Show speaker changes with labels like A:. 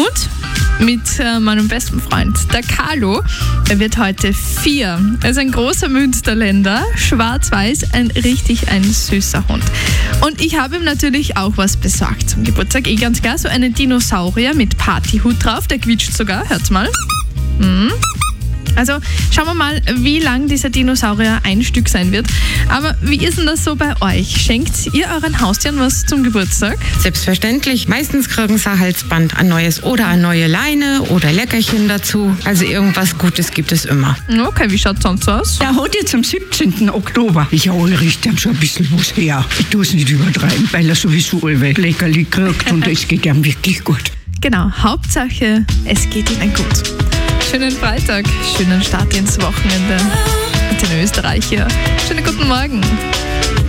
A: Und mit meinem besten Freund, der Carlo. Er wird heute 4. Er ist ein großer Münsterländer, schwarz-weiß, ein süßer Hund. Und ich habe ihm natürlich auch was besorgt zum Geburtstag. Ganz klar, so einen Dinosaurier mit Partyhut drauf, der quietscht sogar, hört's mal. Also schauen wir mal, wie lang dieser Dinosaurier ein Stück sein wird. Aber wie ist denn das so bei euch? Schenkt ihr euren Haustieren was zum Geburtstag?
B: Selbstverständlich. Meistens kriegen sie ein Halsband, ein neues oder eine neue Leine oder Leckerchen dazu. Also irgendwas Gutes gibt es immer.
A: Okay, wie schaut es sonst aus?
C: Der hat jetzt am 17. Oktober. Ja, er riecht ihm schon ein bisschen was her. Ich tue es nicht übertreiben, weil er sowieso alle Leckerli kriegt und es geht ihm wirklich gut.
A: Genau, Hauptsache, es geht ihnen gut. Schönen Freitag, schönen Start ins Wochenende mit den Österreichern. Schönen guten Morgen.